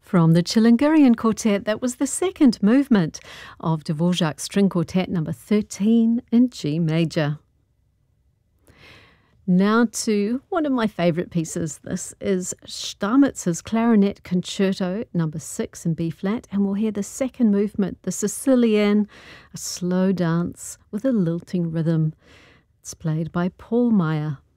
From the Chilingirian Quartet, that was the second movement of Dvorak's String Quartet number 13 in G major. Now to one of my favourite pieces. This is Stamitz's Clarinet Concerto number 6 in B flat, and we'll hear the second movement, the Sicilienne, a slow dance with a lilting rhythm. It's played by Paul Meyer.